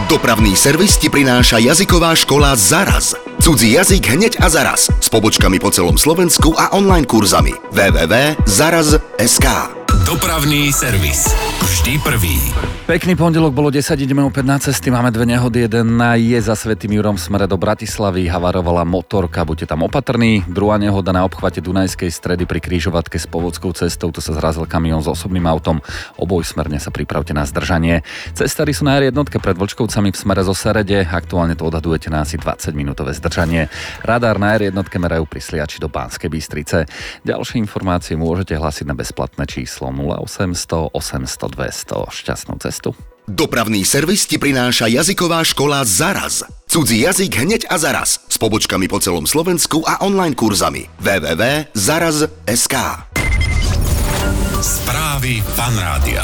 Dopravný servis ti prináša jazyková škola Zaraz. Cudzí jazyk hneď a zaraz. S pobočkami po celom Slovensku a online kurzami. www.zaraz.sk. Dopravný servis. Vždy prvý. Pekný pondelok, bolo 10, ideme opäť na cesty, máme dve nehody, jedna je za Svätým Jurom v smere do Bratislavy, havarovala motorka, buďte tam opatrní. Druhá nehoda na obchvate Dunajskej Stredy pri križovatke s Povodskou cestou, tu sa zrazil kamión s osobným autom, obojsmerne sa pripravte na zdržanie. Cestári sú na R1 pred Vlčkovcami v smere zo Serede, aktuálne to odhadujete na asi 20-minútové zdržanie. Radar na R1 merajú pri Sliači do Banskej Bystrice. Ďalšie informácie môžete hlásiť na bezplatné číslo 0800 800 200. Šťastnú cestu. Dopravný servis ti prináša jazyková škola Zaraz. Cudzí jazyk hneď a zaraz. S pobočkami po celom Slovensku a online kurzami. www.zaraz.sk. Správy Fanrádia.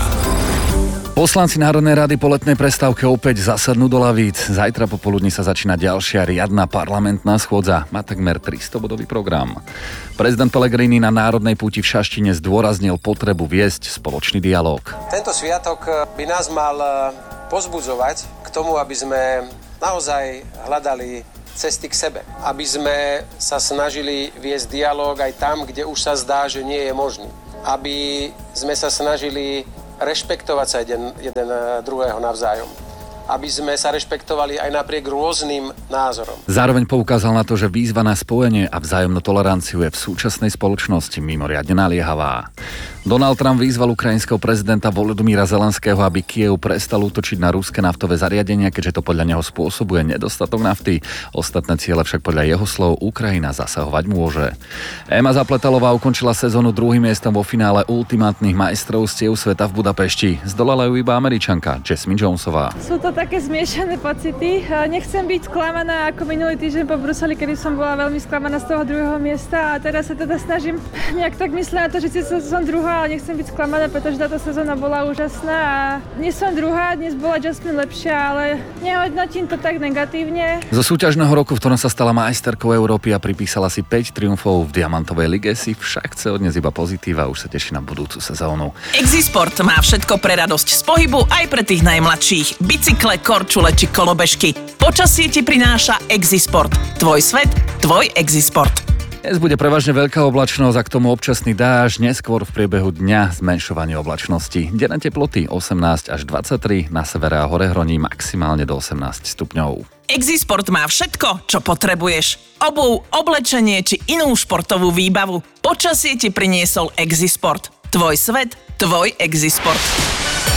Poslanci Národnej rady po letnej prestávke opäť zasadnú do lavíc. Zajtra popoludní sa začína ďalšia riadna parlamentná schôdza. Má takmer 300-bodový program. Prezident Pellegrini na národnej púti v Šaštine zdôraznil potrebu viesť spoločný dialóg. Tento sviatok by nás mal pozbudzovať k tomu, aby sme naozaj hľadali cesty k sebe. Aby sme sa snažili viesť dialóg aj tam, kde už sa zdá, že nie je možný. Aby sme sa snažili rešpektovať sa jeden druhého navzájom. Aby sme sa rešpektovali aj napriek rôznym názorom. Zároveň poukázal na to, že výzva na spojenie a vzájomnú toleranciu je v súčasnej spoločnosti mimoriadne naliehavá. Donald Trump vyzval ukrajinského prezidenta Volodymyra Zelenského, aby Kyjev prestal útočiť na ruské naftové zariadenia, keďže to podľa neho spôsobuje nedostatok nafty. Ostatné ciele však podľa jeho slov Ukrajina zasahovať môže. Ema Zapletalová ukončila sezónu druhým miestom vo finále ultimátnych majstrovstiev sveta v Budapešti. Zdolala ju iba Američanka Jasmine Jonesová. Sú to také zmiešané pocity. Nechcem byť sklamaná ako minulý týždeň po Bruseli, kedy som bola veľmi sklamaná z toho druhého miesta a teraz sa teda snažím nejak tak myslieť na to, že som druhá, ale nechcem byť sklamaná, pretože táto sezóna bola úžasná a dnes som druhá, dnes bola Jasmine lepšia, ale nehodnotím to tak negatívne. Zo súťažného roku, v ktorom sa stala majsterkou Európy a pripísala si 5 triumfov v Diamantovej lige, si však chce odniesť iba pozitíva a už sa teší na budúcu sezónu. Exisport má všetko pre radosť z pohybu aj pre tých najmladších. Bicykle, korčule či kolobežky. Počasie ti prináša Exisport. Tvoj svet, tvoj Exisport. Dnes bude prevažne veľká oblačnosť a k tomu občasný dážď, neskôr v priebehu dňa zmenšovanie oblačnosti. Denné teploty 18 až 23, na severe a hore hroní maximálne do 18 stupňov. Exisport má všetko, čo potrebuješ. Obuv, oblečenie či inú športovú výbavu. Počasie ti priniesol Exisport. Tvoj svet, tvoj Exisport.